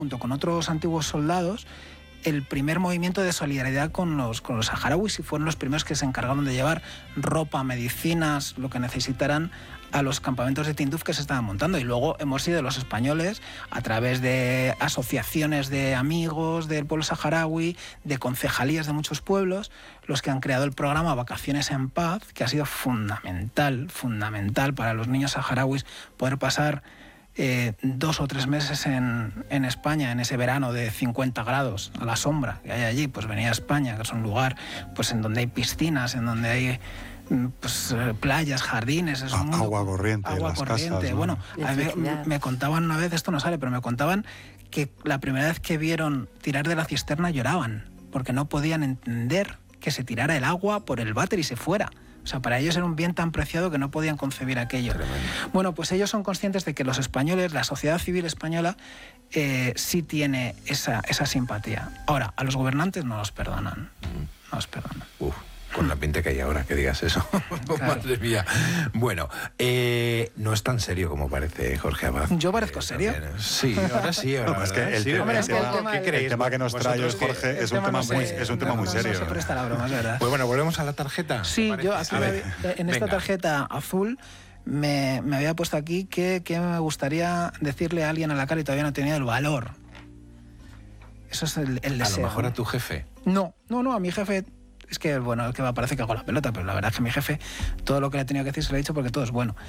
junto con otros antiguos soldados, el primer movimiento de solidaridad con los saharauis, y fueron los primeros que se encargaron de llevar ropa, medicinas, lo que necesitaran a los campamentos de Tinduf que se estaban montando. Y luego hemos sido los españoles, a través de asociaciones de amigos del pueblo saharaui, de concejalías de muchos pueblos, los que han creado el programa Vacaciones en Paz, que ha sido fundamental para los niños saharauis poder pasar 2 o 3 meses en España, en ese verano de 50 grados a la sombra que hay allí. Pues venir a España, que es un lugar pues en donde hay piscinas, en donde hay pues playas, jardines, es un mundo, agua corriente, agua corriente. Casas, ¿no? Bueno, me contaban una vez, esto no sale, pero me contaban que la primera vez que vieron tirar de la cisterna lloraban, porque no podían entender que se tirara el agua por el váter y se fuera. O sea, para ellos era un bien tan preciado que no podían concebir aquello. Tremendo. Bueno, pues ellos son conscientes de que los españoles, la sociedad civil española, sí tiene esa simpatía. Ahora, a los gobernantes no los perdonan. No los perdonan. Con la pinta que hay ahora, que digas eso. Claro. Madre mía. Bueno, no es tan serio como parece, Jorge Abad. ¿Yo parezco serio? Sí, ahora sí. Ahora, No, es que el tema que nos trae hoy, Jorge, es un tema muy serio. No se presta la broma, es verdad. Pues bueno, volvemos a la tarjeta. Sí, yo aquí en esta tarjeta azul me había puesto aquí que me gustaría decirle a alguien a la cara y todavía no he tenido el valor. Eso es el deseo. A lo mejor a tu jefe. No, a mi jefe. Es que, bueno, es que parece que hago la pelota, pero la verdad es que mi jefe, todo lo que le he tenido que decir se lo he dicho porque todo es bueno.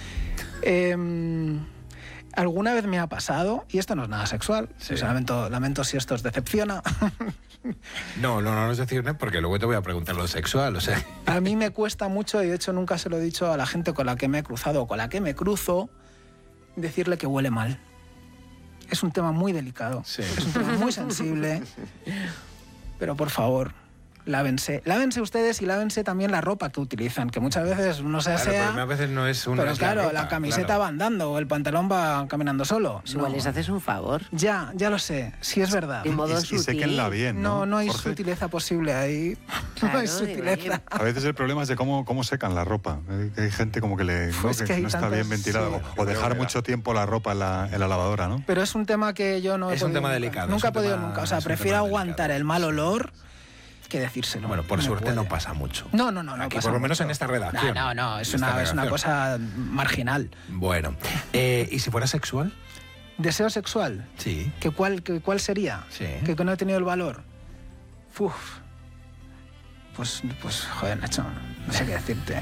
Alguna vez me ha pasado, y esto no es nada sexual, Sí. o sea, lamento si esto os decepciona. No es decir, porque luego te voy a preguntar lo sexual, o sea. A mí me cuesta mucho, y de hecho nunca se lo he dicho a la gente con la que me he cruzado o con la que me cruzo, decirle que huele mal. Es un tema muy delicado, Sí. es un tema muy sensible, pero por favor, lávense ustedes y lávense también la ropa que utilizan, que muchas veces uno se asea. Claro, el problema a veces no es una. Pero claro, ropa, la camiseta claro. va andando o el pantalón va caminando solo. Pues igual les haces un favor. Ya lo sé, sí es verdad. De modo Y sutil. séquenla bien, ¿no? No hay Jorge? sutileza posible ahí. Claro, no hay sutileza. A veces el problema es de cómo secan la ropa. Hay gente como que Pues que hay no está tantas, bien ventilada. sí. O dejar mucho tiempo la ropa en la lavadora, ¿no? Pero es un tema que yo no he Es un podido tema nunca. delicado, Nunca he es un podido tema- nunca. O sea, es un prefiero tema aguantar delicado, el mal sí. olor que decírselo. Bueno, por No suerte puede. no pasa mucho. No Aquí, pasa por lo menos mucho. en esta redacción. No, es En esta una redacción. cosa marginal. Bueno, ¿y si fuera sexual? ¿Deseo sexual? Sí. ¿Cuál sería? Sí. Que no he tenido el valor. Uf. Pues joder, Nacho, no sé qué decirte.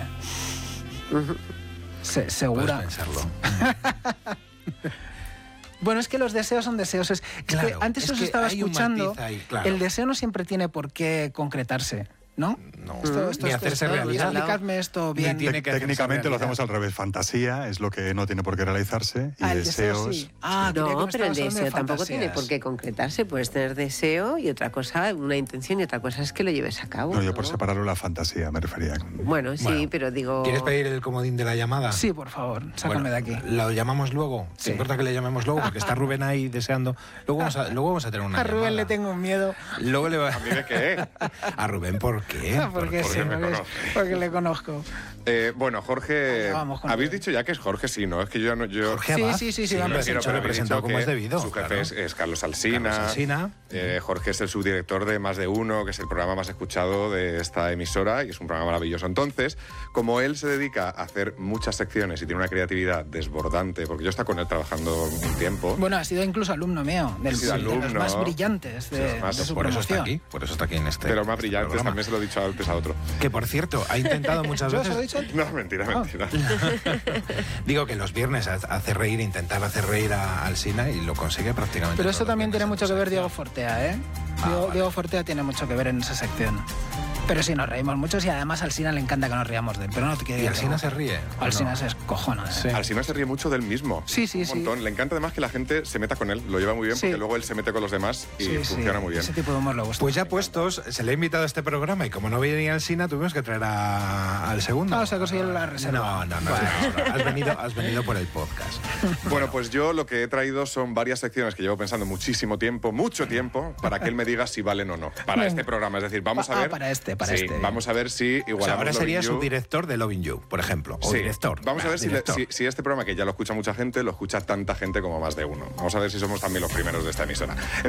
Puedes Segura. pensarlo. Bueno, es que los deseos son deseos. Es Claro, que antes es os que estaba hay un escuchando. matiz ahí, claro. El deseo no siempre tiene por qué concretarse, ¿no? No. Ni hacerse realidad. Explicadme esto bien. tiene que hacerse Técnicamente lo realidad. hacemos al revés. Fantasía es lo que no tiene por qué realizarse y El deseo deseos. sí. Creía que me No, pero el estabas hablando de deseo tampoco tiene fantasías. por qué concretarse. Puedes tener deseo y otra cosa, una intención y otra cosa es que lo lleves a cabo. No, yo por ¿no? separarlo la fantasía me refería. Bueno, sí, Bueno, pero digo... ¿Quieres pedir el comodín de la llamada? Sí, por favor, sácame Bueno, de aquí. ¿Lo llamamos luego? ¿Te Sí. importa que le llamemos luego? Porque está Rubén ahí deseando. Luego vamos a tener una A Rubén llamada. le tengo un miedo. Luego le va... ¿A mí de qué? ¿A Rubén por qué? Porque sí, me conoce. porque le conozco. Bueno, Jorge, Allá vamos con habéis Rubén. dicho ya que es Jorge, sí, ¿no? Es que yo no... Jorge Sí, Abad. sí, me lo han refiero, presentado. pero habéis presentado dicho como que es debido. Su jefe claro. es Carlos Alsina. Carlos Alsina. Jorge es el subdirector de Más de Uno, que es el programa más escuchado de esta emisora y es un programa maravilloso. Entonces, como él se dedica a hacer muchas secciones y tiene una creatividad desbordante, porque yo he estado con él trabajando un tiempo. Bueno, ha sido incluso alumno mío, Ha sido de los alumno. más brillantes de, Sí, más, de su Por eso está promoción. aquí. Por eso está aquí en este. de los más este brillantes, programa. también se lo he dicho antes a otro. Que por cierto, ha intentado muchas ¿Yo se lo he veces. dicho? No, mentira. Digo que los viernes hace reír, intentar hacer reír a Alsina y lo consigue prácticamente. Pero todos eso los también viernes tiene en mucho su que ver sección. Diego Fortea, ¿eh? Vale. Diego Fortea tiene mucho que ver en esa sección. Pero sí, nos reímos mucho y además a Alsina le encanta que nos riamos de él. Pero no te quiero ¿Y Alsina se ríe? ¿o Alsina no? se cojona. Sí. Alsina se ríe mucho del mismo. Sí, sí, un sí. montón. Le encanta además que la gente se meta con él. Lo lleva muy bien Sí. porque luego él se mete con los demás y Sí, funciona sí, muy bien. Ese tipo de humor le gusta. Pues ya puestos, se le ha invitado a este programa y como no venía Alsina, tuvimos que traer al segundo. Ah, o sea, conseguido la reserva. No. Has venido por el podcast. Bueno, pues yo lo que he traído son varias secciones que llevo pensando muchísimo tiempo, mucho tiempo, para que él me diga si valen o no. Para Venga. este programa. Es decir, vamos a ver para este para sí, vamos a ver si igualamos. O sea, ahora sería Loving You. subdirector de Loving You, por ejemplo. O Sí, director. vamos a ver director. si este programa, que ya lo escucha mucha gente, lo escucha tanta gente como Más de Uno. Vamos a ver si somos también los primeros de esta emisora.